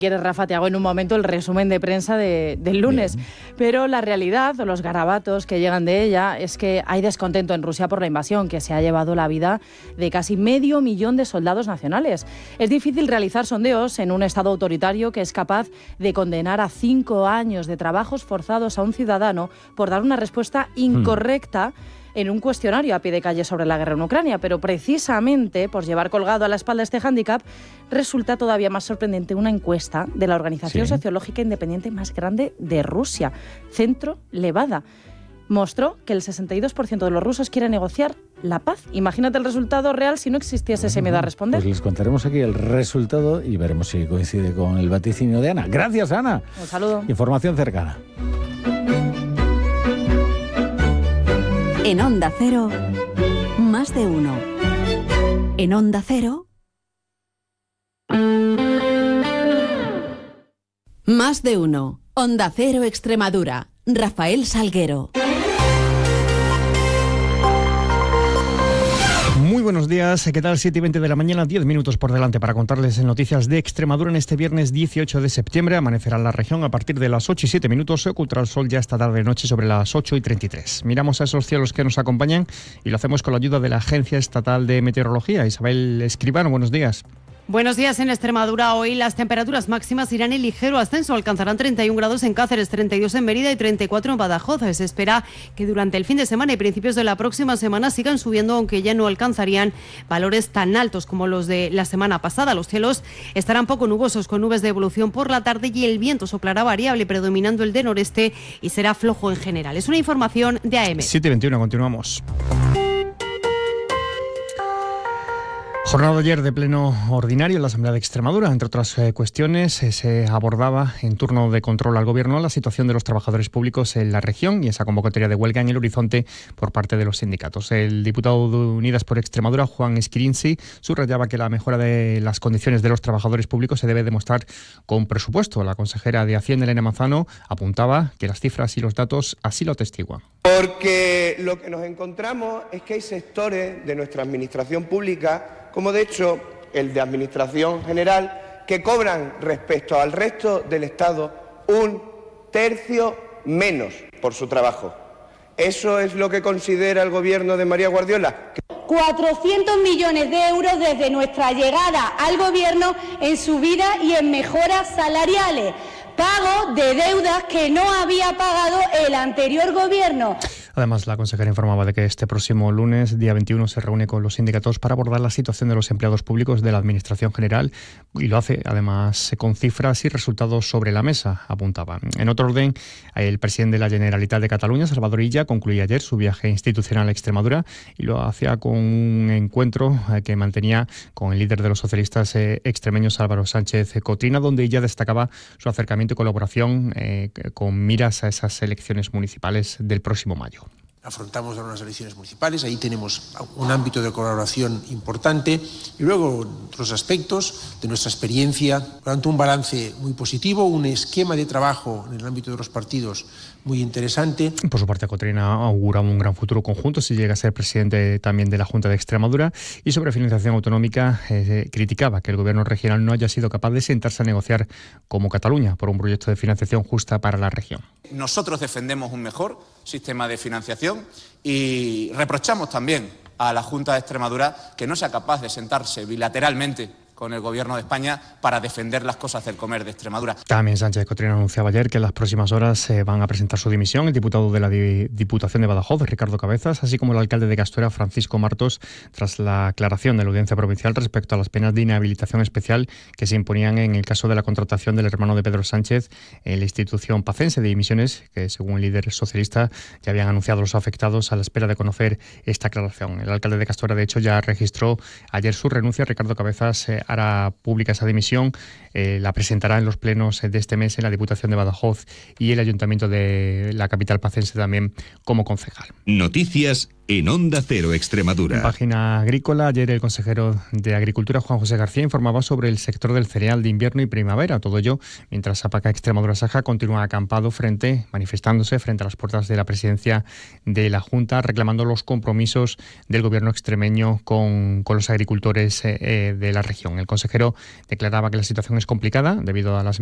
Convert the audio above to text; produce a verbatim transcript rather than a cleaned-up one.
Quieres, Rafa, te hago en un momento el resumen de prensa de, del lunes. Bien. Pero la realidad, o los garabatos que llegan de ella, es que hay descontento en Rusia por la invasión, que se ha llevado la vida de casi medio millón de soldados nacionales. Es difícil realizar sondeos en un Estado autoritario que es capaz de condenar a cinco años de trabajos forzados a un ciudadano por dar una respuesta incorrecta mm. en un cuestionario a pie de calle sobre la guerra en Ucrania, pero precisamente por llevar colgado a la espalda este hándicap, resulta todavía más sorprendente una encuesta de la organización sí. sociológica independiente más grande de Rusia, Centro Levada. Mostró que el sesenta y dos por ciento de los rusos quiere negociar la paz. Imagínate el resultado real si no existiese ese miedo a responder. Pues les contaremos aquí el resultado y veremos si coincide con el vaticinio de Ana. Gracias, Ana. Un saludo. Información cercana. En Onda Cero, más de uno. En Onda Cero, más de uno. Onda Cero Extremadura. Rafael Salguero. Muy buenos días, ¿qué tal? siete y veinte de la mañana, diez minutos por delante para contarles noticias de Extremadura en este viernes dieciocho de septiembre. Amanecerá en la región a partir de las ocho y siete minutos, se ocultará el sol ya esta tarde-noche sobre las ocho y treinta y tres. Miramos a esos cielos que nos acompañan y lo hacemos con la ayuda de la Agencia Estatal de Meteorología. Isabel Escribano, buenos días. Buenos días. En Extremadura hoy las temperaturas máximas irán en ligero ascenso, alcanzarán treinta y un grados en Cáceres, treinta y dos en Mérida y treinta y cuatro en Badajoz. Se espera que durante el fin de semana y principios de la próxima semana sigan subiendo, aunque ya no alcanzarían valores tan altos como los de la semana pasada. Los cielos estarán poco nubosos, con nubes de evolución por la tarde, y el viento soplará variable, predominando el de noreste, y será flojo en general. Es una información de A M. siete y veintiuno, continuamos. Jornada de ayer de pleno ordinario en la Asamblea de Extremadura. Entre otras eh, cuestiones, eh, se abordaba en turno de control al Gobierno la situación de los trabajadores públicos en la región y esa convocatoria de huelga en el horizonte por parte de los sindicatos. El diputado de Unidas por Extremadura, Juan Esquirinci, subrayaba que la mejora de las condiciones de los trabajadores públicos se debe demostrar con presupuesto. La consejera de Hacienda, Elena Manzano, apuntaba que las cifras y los datos así lo atestiguan. Porque lo que nos encontramos es que hay sectores de nuestra administración pública, como de hecho el de Administración General, que cobran respecto al resto del Estado un tercio menos por su trabajo. ¿Eso es lo que considera el Gobierno de María Guardiola? cuatrocientos millones de euros desde nuestra llegada al Gobierno en subidas y en mejoras salariales. Pago de deudas que no había pagado el anterior Gobierno. Además, la consejera informaba de que este próximo lunes, día veintiuno, se reúne con los sindicatos para abordar la situación de los empleados públicos de la Administración General, y lo hace además con cifras y resultados sobre la mesa, apuntaba. En otro orden, el presidente de la Generalitat de Cataluña, Salvador Illa, concluía ayer su viaje institucional a Extremadura y lo hacía con un encuentro que mantenía con el líder de los socialistas eh, extremeños, Álvaro Sánchez Cotrina, donde Illa destacaba su acercamiento y colaboración eh, con miras a esas elecciones municipales del próximo mayo. Afrontamos ahora unas elecciones municipales, ahí tenemos un ámbito de colaboración importante y luego otros aspectos de nuestra experiencia, por tanto un balance muy positivo, un esquema de trabajo en el ámbito de los partidos muy interesante. Por su parte, Cotrina augura un gran futuro conjunto si llega a ser presidente también de la Junta de Extremadura, y sobre financiación autonómica eh, criticaba que el gobierno regional no haya sido capaz de sentarse a negociar como Cataluña por un proyecto de financiación justa para la región. Nosotros defendemos un mejor sistema de financiación y reprochamos también a la Junta de Extremadura que no sea capaz de sentarse bilateralmente con el Gobierno de España para defender las cosas del comer de Extremadura. También Sánchez Cotrina anunciaba ayer que en las próximas horas se eh, van a presentar su dimisión el diputado de la di- Diputación de Badajoz, Ricardo Cabezas, así como el alcalde de Castuera, Francisco Martos, tras la aclaración de la Audiencia Provincial respecto a las penas de inhabilitación especial que se imponían en el caso de la contratación del hermano de Pedro Sánchez en la institución pacense de Dimisiones, que según el líder socialista ya habían anunciado los afectados a la espera de conocer esta aclaración. El alcalde de Castuera, de hecho, ya registró ayer su renuncia. Ricardo Cabezas eh, hará pública esa dimisión, eh, la presentará en los plenos de este mes en la Diputación de Badajoz y el Ayuntamiento de la capital pacense también como concejal. Noticias en Onda Cero Extremadura. En página agrícola, ayer el consejero de Agricultura, Juan José García, informaba sobre el sector del cereal de invierno y primavera. Todo ello mientras APACA Extremadura Saja continúa acampado frente, manifestándose frente a las puertas de la presidencia de la Junta, reclamando los compromisos del gobierno extremeño con, con los agricultores eh, de la región. El consejero declaraba que la situación es complicada debido a las